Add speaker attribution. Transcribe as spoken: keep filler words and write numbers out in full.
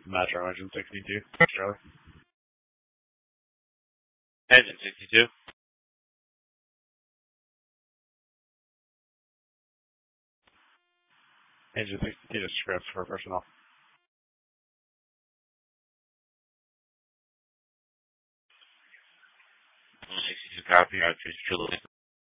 Speaker 1: Metro Engine sixty-two, Charlie.
Speaker 2: Engine sixty-two.
Speaker 1: Engine sixty-two to script for personnel.
Speaker 2: sixty-two copy. I appreciate you.